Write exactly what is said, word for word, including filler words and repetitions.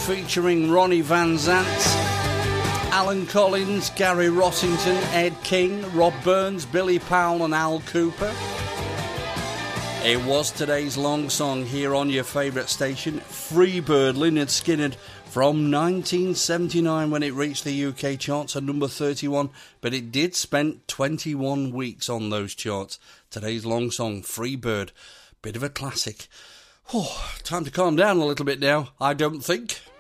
featuring Ronnie Van Zant, Alan Collins, Gary Rossington, Ed King, Rob Burns, Billy Powell and Al Cooper. It was today's long song here on your favourite station, Freebird, Lynyrd Skynyrd, from nineteen seventy-nine when it reached the U K charts at number thirty-one, but it did spend twenty-one weeks on those charts. Today's long song, Freebird, bit of a classic. Oh, time to calm down a little bit now, I don't think.